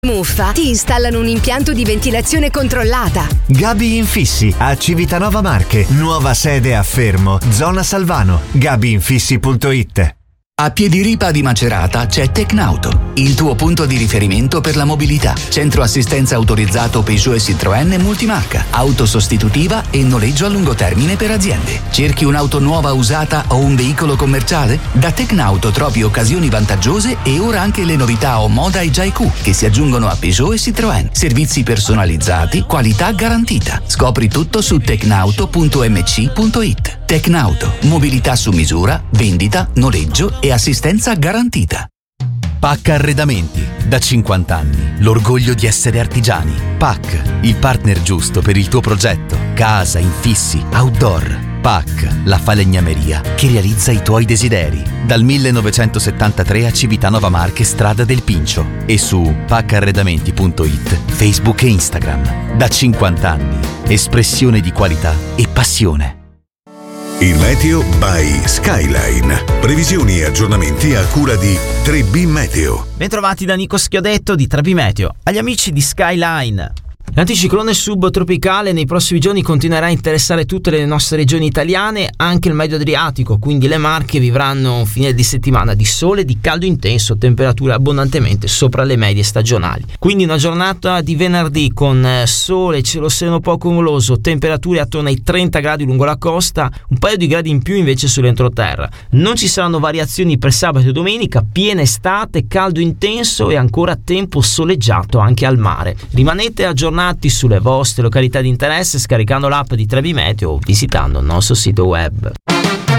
Muffa ti installano un impianto di ventilazione controllata. Gabi Infissi a Civitanova Marche, nuova sede a Fermo, zona Salvano. gabiinfissi.it. A Piediripa di Macerata c'è Tecnauto, il tuo punto di riferimento per la mobilità. Centro assistenza autorizzato Peugeot e Citroën multimarca, auto sostitutiva e noleggio a lungo termine per aziende. Cerchi un'auto nuova usata o un veicolo commerciale? Da Tecnauto trovi occasioni vantaggiose e ora anche le novità Omoda e JQ che si aggiungono a Peugeot e Citroën. Servizi personalizzati, qualità garantita. Scopri tutto su tecnauto.mc.it. Tecnauto, mobilità su misura, vendita, noleggio e assistenza garantita. PAC Arredamenti, da 50 anni, l'orgoglio di essere artigiani. PAC, il partner giusto per il tuo progetto, casa, infissi, outdoor. PAC, la falegnameria che realizza i tuoi desideri. Dal 1973 a Civitanova Marche, strada del Pincio, e su pacarredamenti.it, Facebook e Instagram. Da 50 anni, espressione di qualità e passione. Il meteo by Skyline. Previsioni e aggiornamenti a cura di 3B Meteo. Bentrovati da Nico Schiodetto di 3B Meteo. Agli amici di Skyline. L'anticiclone subtropicale nei prossimi giorni continuerà a interessare tutte le nostre regioni italiane, anche il Medio Adriatico, quindi le Marche vivranno un fine di settimana di sole, di caldo intenso, temperature abbondantemente sopra le medie stagionali. Quindi una giornata di venerdì con sole, cielo sereno poco nuvoloso, temperature attorno ai 30 gradi lungo la costa, un paio di gradi in più invece sull'entroterra. Non ci saranno variazioni per sabato e domenica, piena estate, caldo intenso e ancora tempo soleggiato anche al mare. Rimanete aggiornati sulle vostre località di interesse scaricando l'app di 3B Meteo o visitando il nostro sito web.